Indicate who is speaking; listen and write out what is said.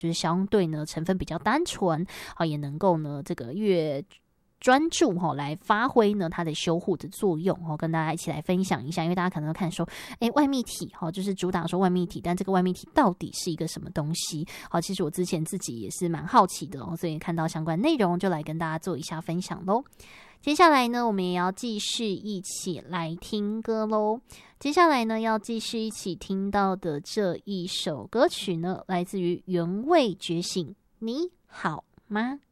Speaker 1: 就是相对呢成分比较单纯，也能够呢这个越专注来发挥呢它的修护的作用跟大家一起来分享一下。因为大家可能都看说外泌体就是主打说外泌体，但这个外泌体到底是一个什么东西其实我之前自己也是蛮好奇的所以看到相关内容就来跟大家做一下分享咯。接下来呢我们也要继续一起来听歌咯。接下来呢要继续一起听到的这一首歌曲呢来自于原味觉醒，你好吗？